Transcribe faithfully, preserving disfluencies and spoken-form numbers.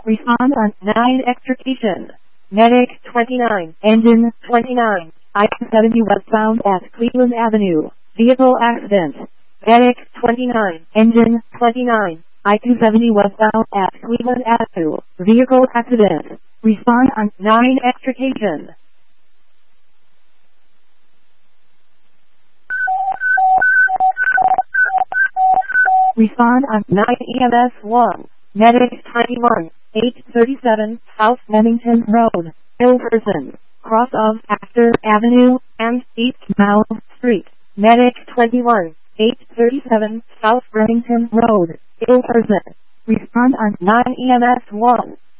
Respond on nine extrication. Medic twenty-nine. Engine twenty-nine. I seventy westbound at Cleveland Avenue. Vehicle accident. Medic twenty-nine. Engine twenty-nine. I two seventy westbound at Cleveland Avenue. Vehicle accident. Respond on nine extrication. Respond on nine E M S one. Medic twenty-one. eight thirty-seven South Remington Road. Ill person. Cross of Astor Avenue and East Mount Street. Medic twenty-one. eight thirty-seven South Remington Road. Ill person. Respond on nine E M S one.